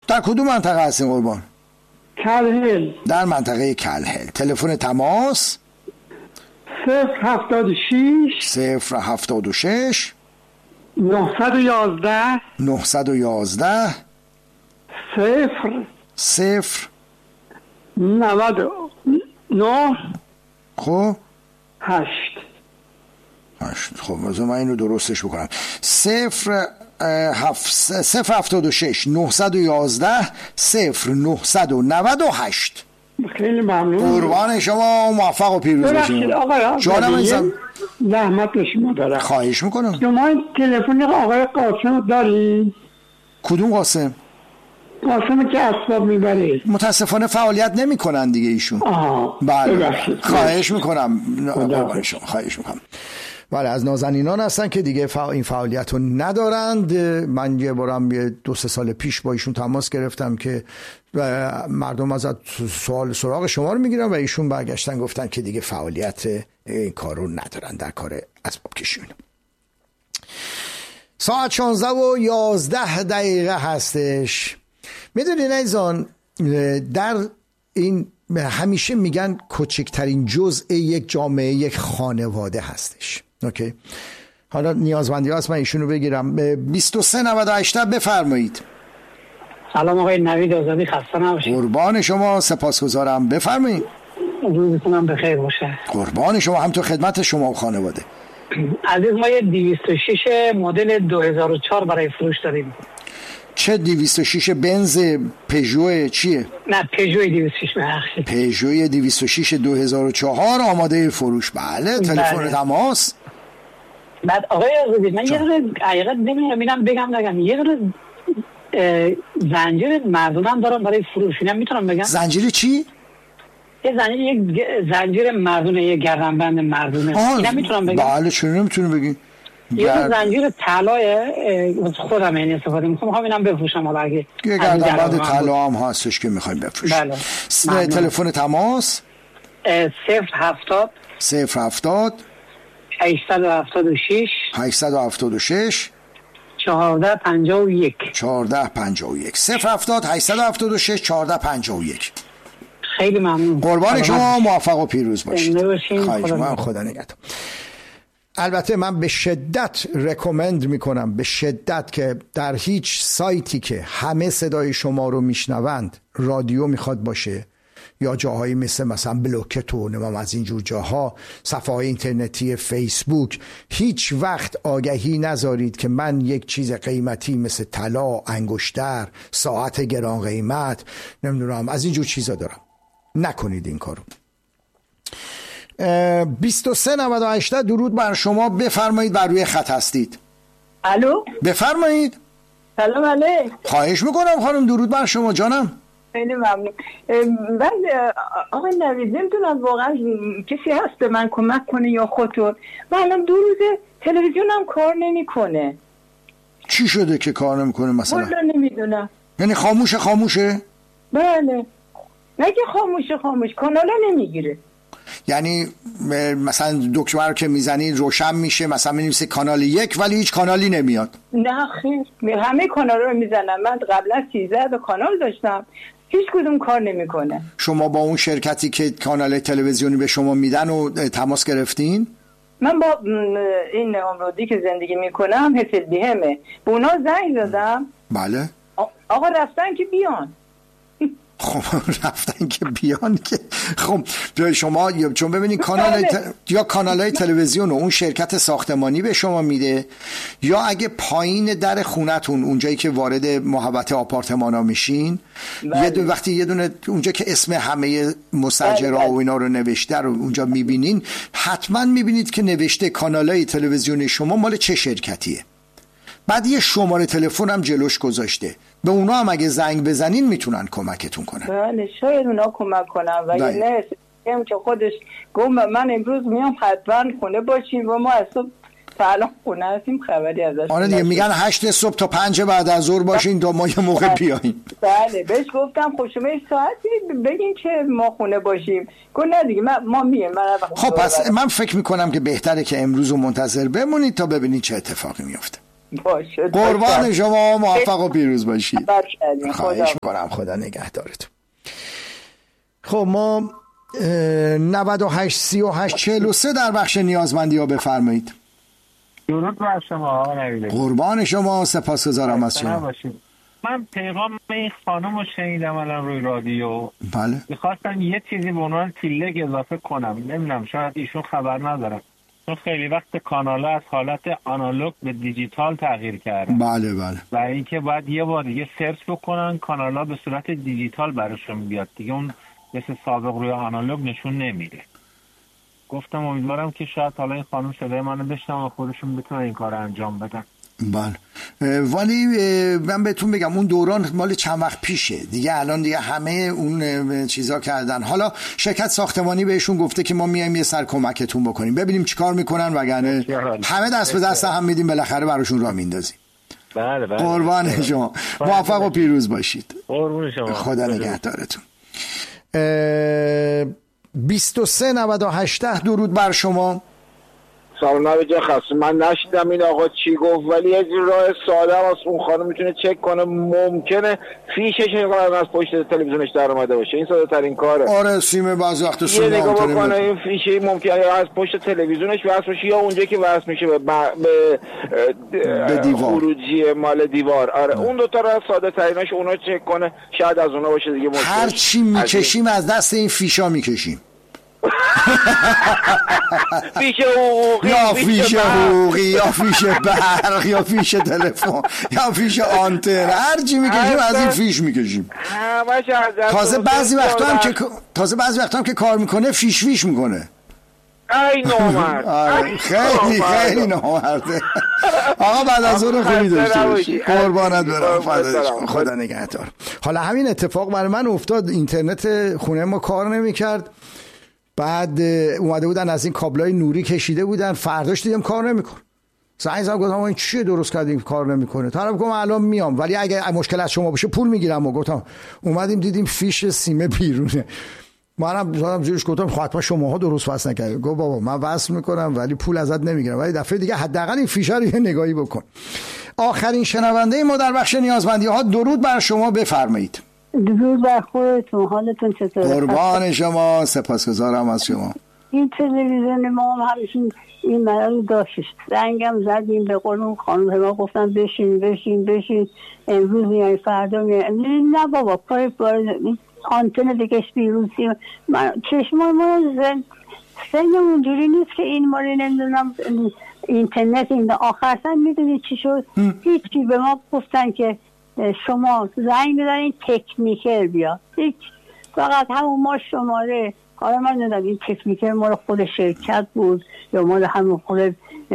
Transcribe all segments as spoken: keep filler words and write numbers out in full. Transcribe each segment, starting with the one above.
در کدوم منطقه هستین قربان؟ کلهل. در منطقه کلهل. تلفن تماس صفر هفتاد و شیش صفر هفتاد و شش نهصد و یازده نهصد و یازده صفر صفر نود و نه خب هشت هشت. خب بذار من اینو درستش بکنم. صفر هفت صفر هفتاد و شش نهصد و یازده صفر نهصد و نود و هشت. خیلی ممنون. قربان شما، موفق و پیروز باشید. جانم عزیزم. زحمت شما دارم. خواهش میکنم. شما تلفن آقای قاسم داری؟ کدوم قاسم؟ قاسم که اسباب میبره. متاسفانه فعالیت نمیکنن دیگه ایشون. آها. بله. خواهش میکنم. قربان شما. خواهش میکنم. بله، از نازنینان هستن که دیگه فع... این فعالیت رو ندارند. من یه بارم یه دو سه سال پیش با ایشون تماس گرفتم که مردم ازت سوال سراغ شما رو میگیرن و ایشون برگشتن گفتن که دیگه فعالیت این کار رو ندارن در کار اسباب کشی. ساعت شانزده و یازده دقیقه هستش. میدونین عزیزان، در این همیشه میگن کوچکترین جزء یک جامعه یک خانواده هستش. اوکی، حالا نیازمندی هست من ایشونو بگیرم. بیست و سه نود و هشت بفرمایید. سلام آقای نوید آزادی، خسته نباشید. قربان شما، سپاسگزارم. بفرمایید. روزتون هم بخیر باشه. قربان شما، هم تو خدمت شما و خانواده. عزیز، ما یه دویست و شش مدل دو هزار و چهار برای فروش داریم. چه دویست و شش؟ بنز، پژو، چیه؟ نه، پژو دویست و شش بخشید. پژو دویست و شش دو هزار و چهار آماده فروش. بله، تلفن تماس. بعد آقای آزادی، من یه دونه حقیقت نمیدونم اینم بگم نگم، یه دونه زنجیر مردونم دارم برای فروش، اینم میتونم بگم؟ زنجیر چی؟ یه زنجیر یک زنجیر مردونه، یه گردنبند مردونه، اینم میتونم بگم؟ بله، چرا نمیتونی بگی؟ یه زنجیر طلای خودم این استفاده میکنم، میخوام اینم بفروشم. حالا اگه یه گردنبند طلا هم هستش که میخوایم بفروشیم. بله. تلفن تماس صفر هفتاد صفر هفتاد هشتصد و هفتاد و شش هشتصد و هفتاد و شش چهارده پنجاه و یک چهارده پنجاه و یک. صفر هفتاد هشتصد و هفتاد و شش چهارده پنجاه و یک. خیلی ممنون. قربان شما، موفق و پیروز باشید. خواهش می‌کنم. خدا نگهدار. البته من به شدت رکومند میکنم، به شدت، که در هیچ سایتی که همه صدای شما رو میشنوند، رادیو میخواد باشه یا جاهایی مثل مثلا بلوکت و نمام از اینجور جاها، صفحه های اینترنتی، فیسبوک، هیچ وقت آگهی نذارید که من یک چیز قیمتی مثل طلا، انگشتر، ساعت گران قیمت، نمیدونم از اینجور چیزا دارم. نکنید این کارو. بیست و سه نود و هشت. درود بر شما، بفرمایید، بر روی خط هستید. الو، بفرمایید. سلام علیکم. خواهش میکنم خانم، درود بر شما. جانم. خیلی ممنون. من آقای نوید نمیدونم واقعا کسی هست به من کمک کنه یا خودتون. من الان دو روزه تلویزیونم کار نمیکنه. چی شده که کار نمیکنه مثلا؟ والا نمیدونم. یعنی خاموشه خاموشه؟ بله. نگه خاموشه خاموش، کانالا نمیگیره. یعنی مثلا دکمه رو که میزنی روشن میشه، مثلا می‌نویسه کانال یک ولی هیچ کانالی نمیاد؟ نه خیر، همه کانال رو میزنم. من قبلا سیزده تا کانال داشتم، هیچ کدوم کار نمیکنه. شما با اون شرکتی که کانال تلویزیونی به شما میدن و تماس گرفتین؟ من با این امرودی که زندگی میکنم حفظ بیهمه، به اونا زنگ زدم. بله. آقا رفتن که بیان. خب رفتن که بیان که خب شما چون ببینید کانال ت... یا کانال‌های تلویزیون و اون شرکت ساختمانی به شما میده، یا اگه پایین در خونتون اونجایی که وارد محوطه آپارتمانا میشین، بله. یه دو وقتی یه دونه اونجا که اسم همه مستاجرها بله. و اینا رو نوشته رو اونجا میبینین، حتما میبینید که نوشته کانال‌های تلویزیونی شما مال چه شرکتیه. بعد یه شماره تلفن هم جلوش گذاشته، به اونا هم اگه زنگ بزنین میتونن کمکتون کنن. بله شاید اونا کمک کنن و نه هم که خودش گفت من امروز میام حتما خونه باشیم و ما از صبح فعلا خونه هستیم، خبری ازش. آره دیگه میگن هشت صبح تا پنج بعد از ظهر باشین تا ما یه موقع بیاییم. بله بهش گفتم خب شما یه ساعتی بگین که ما خونه باشیم. گفت نه دیگه من ما میایم. خب پس من فکر میکنم که بهتره که امروز رو منتظر بمونید تا ببینید چه اتفاقی میفته. باشه. قربان شما، موفق و پیروز باشید. خواهش میکنم، خدا نگهدارتون. خب ما نود و هشت سی و هشت چهل و سه در بخش نیازمندی ها بفرمایید. درود بر شما آقا نویده. قربان شما، سپاسگزارم از شما. من پیغام این خانم رو شنیدم الان روی رادیو. بله. میخواستم یه چیزی به عنوان تیلک اضافه کنم، نمیدونم شاید ایشون خبر ندارم، چون خیلی وقت کانال از حالت آنالوگ به دیجیتال تغییر کرده. بله بله. و اینکه باید یه بار دیگه سرچ بکنن کانالا به صورت دیجیتال براشون بیاد دیگه، اون مثل سابق روی آنالوگ نشون نمیده. گفتم امیدوارم که شاید حالا این خانم صدای منو بشنوه و خودشون بتونن این کار انجام بدن. بله، ولی من بهتون بگم اون دوران مال چند وقت پیشه دیگه، الان دیگه همه اون چیزا کردن. حالا شرکت ساختمانی بهشون گفته که ما میایم یه سر کمکتون بکنیم، ببینیم چیکار میکنن، وگرنه همه دست به دست هم میدیم بالاخره براشون راه میندازیم. بله بله. قربان شما، موفق و پیروز باشید. قربون شما، خدا نگهدارتون. بیست و سه نود و هشت درود بر شما. سلام نوید خاص، من نشیدم این آقا چی گفت، ولی از راه ساده است اون خانم میتونه چک کنه، ممکنه فیشش نگاه از پشت تلویزیونش در اومده باشه، این ساده ترین کاره. آره سیم بعضی وقت سیم نگاه بکنه این فیشه ممکنه از پشت تلویزیونش وصل بشه یا اونجا که وصل میشه به به, به دیوار، خروجی مال دیوار. آره اون دو تا راه ساده تریناش اونا چک کنه، شاید از اونا باشه دیگه. هر چی میکشیم از دست این فیشا میکشیم. فیش حقوقی یا فیش حقوقی یا فیش برق یا فیش تلفن یا فیش آنتن، هر چی میکشیم از این فیش میکشیم. تازه بعضی وقتا هم که تازه بعضی وقتا هم که کار میکنه فیش فیش میکنه. ای نامرد. خیلی خیلی نامرده. آقا بعد از اون خوبی داشته باشی. قربانت برم، خدا نگهدار. حالا همین اتفاق برای من افتاد، اینترنت خونه ما کار نمیکرد، بعد اومده بودن از این کابلای نوری کشیده بودن، فرداش دیدم کار نمیکنه. زنگ زدم گفتم این چیه درست کردین کار نمیکنه؟ طرف گفت الان میام ولی اگه مشکل از شما باشه پول میگیرم. و گفتم اومدیم دیدیم فیش سیم بیرونه. منم زدم زیرش گفتم حتما شماها درست وصل نکردید. گفت بابا من وصل میکنم ولی پول ازت نمیگیرم، ولی دفعه دیگه حداقل این فیش رو یه نگاهی بکن. آخرین شنونده ما در بخش نیازمندی ها، درود بر شما، بفرمایید. درود بر خودتون، حالتون چطوره؟ قربان شما، سپاسگزارم از شما. این تلویزیون ما هم همیشون این مرض داشت، زنگم زدیم به قول اون خانم ما گفتن بشین بشین بشین امروز میای فردا میای، نه بابا پای پای آنتن دیگه بیروسی من چشمان ما زن سن اونجوری نیست که این مالی نمیدونم اینترنت این آخر سن میدونی چی شد؟ هیچی به ما گفتن که شما زنگ بزنید تکنیکر بیاد، هیچ، فقط همون ما شماره. حالا من ندارم این تکنیکر مال خود شرکت بود یا مال همون خود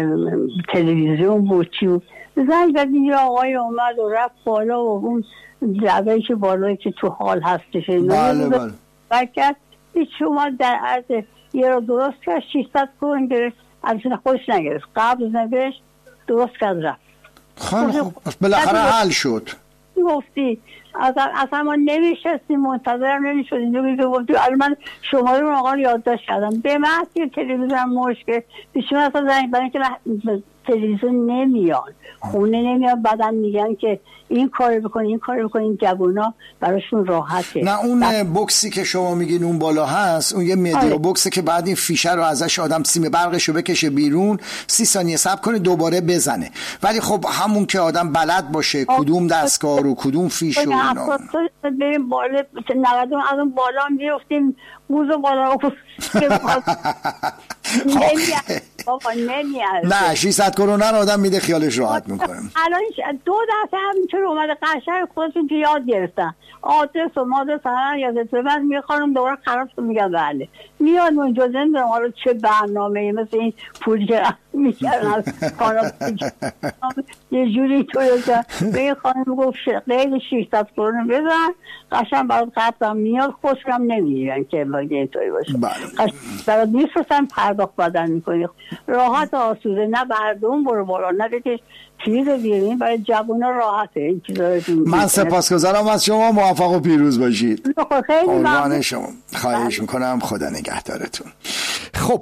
تلویزیون بود چی بود. زنگ زدیم یه آقای اومد و رفت بالا و اون جبهی که بالایی که تو حال هستش بله بله برکت هیچ اومد در عرض یه رو درست کرد، ششصد کرون گرفت، ازشون خودش نگرفت، قبل نوشت درست کرد رفت. خیلی خوب، بالاخره حل شد. گفتی اصلا ما نمیشستیم منتظرم نمیشدیم دیگه، گفتی الان من شماره رو آقا یادداشت کردم به محض که تلویزیون مشکل پیشون اصلا زنگ برای که تلویزیون نمیان خونه نمیان، بعدم میگن که این کار بکن این کار بکن، این جوونا براشون راحته. نه اون بعد... بوکسی که شما میگین اون بالا هست اون یه مدیا بوکسه که بعد این فیشه رو ازش آدم سیم برقشو بکشه بیرون، سی ثانیه صبر کنه دوباره بزنه، ولی خب همون که آدم بلد باشه کدوم دستگاه رو کدوم فیش رو اینا بریم بالا نود از اون بالا میافتیم موزو بالا نمیاد بابا نمیاد. نه ششصد کرونه رو آدم میده خیالش راحت میکنه. الان دو دفعه همینطور اومده قشنگ خودشون که یاد گرفتن آدرس و مادرس هم یادت من میخوام دوباره خراب کنم میگم بله میاد اونجا نمیدونم حالا چه برنامه‌ای مثل این پولی که میکردن از کانال یه جوری توی به این خانم گفت خیلی ششصد کرونه بزن قشنگ برات قبضم میاد خوشم نمیگیرن که باید اینطوری باشه. برات نیستم پرداخت بدن میکنی راحت آسوده، نه بردون برو بالا نه بکش چیز بیرین، برای جوونا راحته این چیزا. من سپاسگزارم از شما، موفق و پیروز باشید. خیلی ممنون شما، خواهش میکنم، خدا نگهدارتون. خب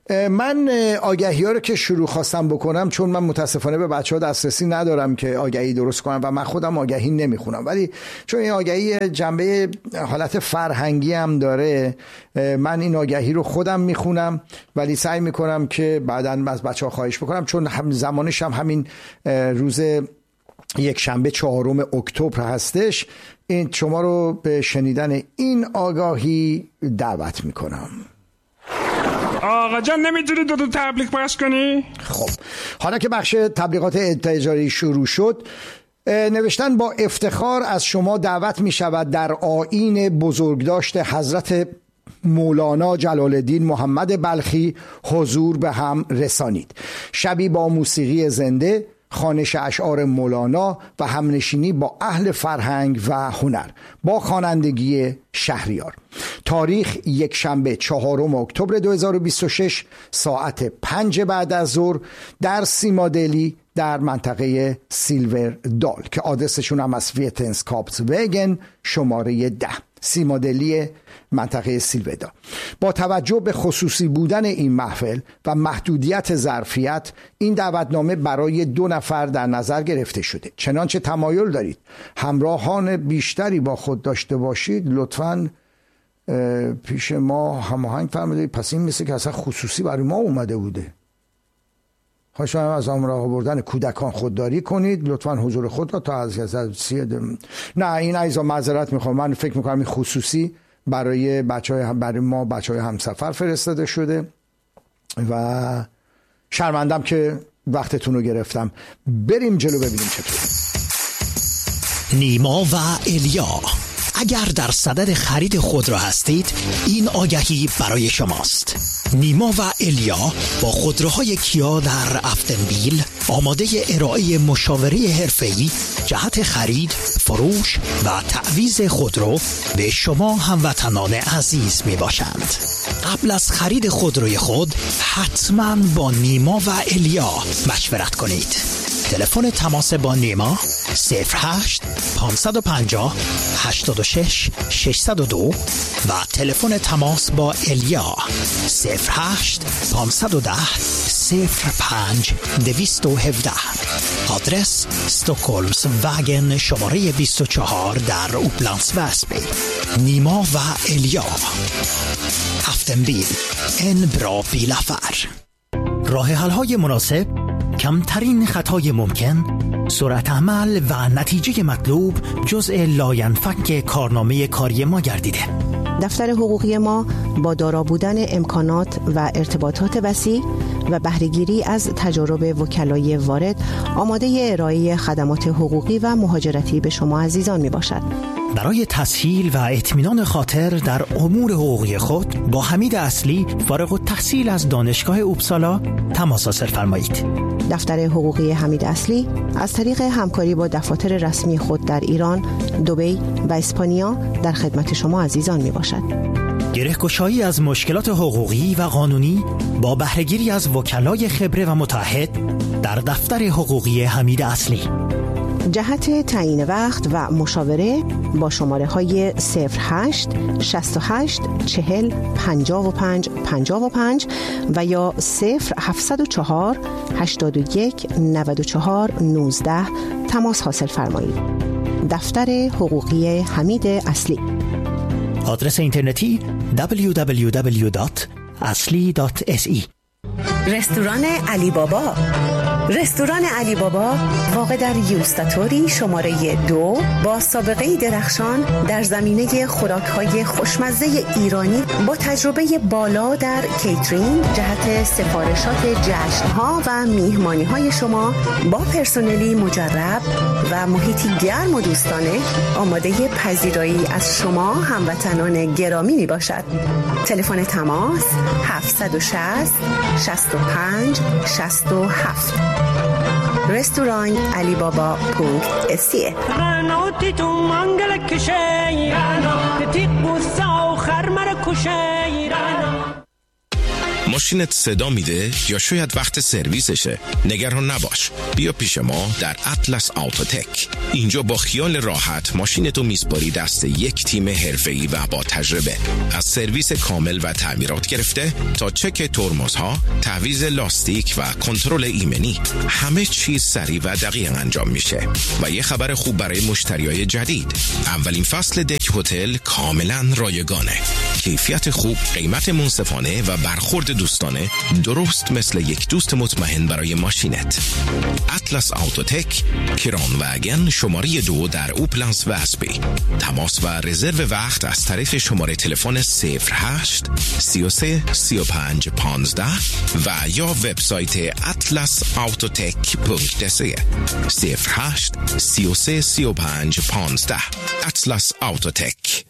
من آگهی ها رو که شروع خواستم بکنم، چون من متاسفانه به بچه ها دسترسی ندارم که آگهی درست کنم و من خودم آگهی نمی خونم، ولی چون این آگهی جنبه حالت فرهنگی هم داره، من این آگهی رو خودم می خونم، ولی سعی می کنم که بعداً از بچه ها خواهش بکنم، چون هم زمانش هم همین روز یک شنبه چهارم اکتبر هستش. این شما رو به شنیدن این آگاهی دعوت می کنم. آقا جان نمیتونی دو دو تبلیغ پخش کنی؟ خب حالا که بخش تبلیغات تجاری شروع شد، نوشتن با افتخار از شما دعوت می شود در آیین بزرگداشت حضرت مولانا جلال الدین محمد بلخی حضور به هم رسانید. شبی با موسیقی زنده، خوانش اشعار مولانا و همنشینی با اهل فرهنگ و هنر با خوانندگی شهریار. تاریخ یک شنبه چهارم اکتبر دو هزار و بیست و شش ساعت پنج بعد از ظهر در سیمادلی در منطقه سیلور دال که آدرسشون هم از ویتنسکاپت وگن شماره ده، سیمادلی منطقه سیلودا. با توجه به خصوصی بودن این محفل و محدودیت ظرفیت، این دعوتنامه برای دو نفر در نظر گرفته شده. چنانچه تمایل دارید همراهان بیشتری با خود داشته باشید، لطفاً پیش ما هماهنگ فرمایید. پس این مثل که اصلا خصوصی برای ما اومده بوده. خواهش می‌کنم از همراه بردن کودکان خودداری کنید. لطفاً حضور خود را تا از نه این عزیزا معذرت میخوام، من فکر میکنم این خصوصی برای بچهای برای ما بچهای همسفر فرستاده شده و شرمندم که وقتتون رو گرفتم. بریم جلو ببینیم چطور. نیما و الیا، اگر در صدد خرید خودرو هستید، این آگهی برای شماست. نیما و الیا با خودروهای کیا در افتنبیل آماده ارائه مشاوره حرفه‌ای جهت خرید، فروش و تعویض خودرو به شما هموطنان عزیز می باشند. قبل از خرید خودروی خود حتما با نیما و الیا مشورت کنید. تلفن تماس با نیما صفر هشت پانصد و پنجاه هشتاد و شش ششصد و دو و تلفن تماس با الیا صفر هشت پانصد و ده صفر پنج دویست و هفده. آدرس استکهلمس وگن شماره بیست و چهار در اوپلندس وسبی. نیما و الیا، افتنبیل، ان برا بیلافر. راه حل های مناسب، کمترین خطای ممکن، سرعت عمل و نتیجه مطلوب جزء لاینفک کارنامه کاری ما گردیده. دفتر حقوقی ما با دارا بودن امکانات و ارتباطات وسیع و بهره‌گیری از تجارب وکلای وارد آماده ارائه خدمات حقوقی و مهاجرتی به شما عزیزان می باشد. برای تسهیل و اطمینان خاطر در امور حقوقی خود با حمید اصلی فارغ التحصیل از دانشگاه اوپسالا تماس حاصل فرمایید. دفتر حقوقی حمید اصلی از طریق همکاری با دفاتر رسمی خود در ایران، دبی و اسپانیا در خدمت شما عزیزان می باشد. گره‌گشایی از مشکلات حقوقی و قانونی با بهره‌گیری از وکلای خبره و متعهد در دفتر حقوقی حمید اصلی. جهت تعیین وقت و مشاوره با شماره های صفر هشت شصت و هشت چهل پنجاه و پنج پنجاه و پنج و یا صفر هفتصد و چهار هشتاد و یک نود و چهار نوزده تماس حاصل فرمایید. دفتر حقوقی حمید اصلی. آدرس اینترنتی دبلیو دبلیو دبلیو دات اصلی دات اس ای. رستوران علی بابا. رستوران علی بابا واقع در یوستاتوری شماره دو با سابقه درخشان در زمینه خوراک‌های خوشمزه ایرانی با تجربه بالا در کیترینگ جهت سفارشات جشن‌ها و میهمانی‌های شما با پرسنلی مجرب و محیطی گرم و دوستانه آماده پذیرایی از شما هموطنان گرامی می باشد. تلفن تماس هفتصد و شصت شصت و پنج شصت و هفت. رستوران علی بابا پونکت اسیه. ماشینت صدا میده یا شاید وقت سرویسشه؟ نگران نباش، بیا پیش ما در اطلس آوتوتک. اینجا با خیال راحت ماشینتو میسپاری دست یک تیم حرفه‌ای و با تجربه. از سرویس کامل و تعمیرات گرفته تا چک ترمزها، تعویض لاستیک و کنترل ایمنی، همه چیز سریع و دقیق انجام میشه. و یه خبر خوب برای مشتریای جدید، اولین فصل دک هتل کاملا رایگانه. کیفیت خوب، قیمت منصفانه و برخورد دوستانه، درست مثل یک دوست مطمئن برای ماشینت. اطلس آوتوتک، کران وگن، شماره دو در اوپلنس و اسبی. تماس و رزرو وقت از طریق شماره تلفن صفر هشت سی و سه سی و پنج پانزده و یا وبسایت اطلس آوتوتک پونکت سی. صفر هشت سی و سه سی و پنج پانزده. اطلس آوتوتک.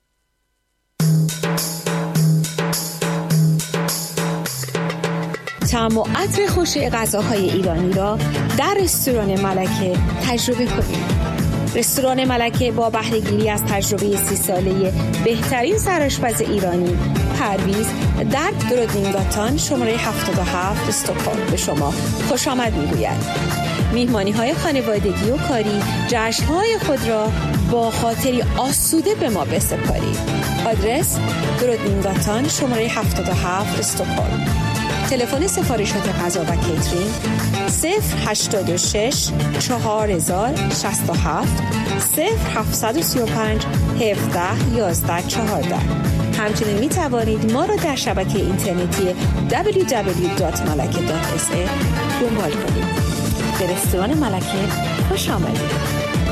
طعم و عطر خوش غذاهای ایرانی را در رستوران ملکه تجربه کنید. رستوران ملکه با بهره‌گیری از تجربه سی ساله بهترین سرآشپز ایرانی پرویز در درودینگاتان شماره هفتاد و هفت استکهلم به شما خوش آمد می‌گوید. میهمانی‌های خانوادگی و کاری، جشن‌های خود را با خاطری آسوده به ما بسپارید. آدرس درودینگاتان شماره هفتاد و هفت استکهلم. تلفن سفارشات غذا و کیترینگ صفر هشتاد و شش چهار هزار شصت و هفت صفر هفتصد و سی و پنج هفده یازده چهارده. همچنین می توانید ما را در شبکه اینترنتی دبلیو دبلیو دبلیو دات ملکه دات اس ای دنبال کنید. به رستوران ملکه خوش آمدید.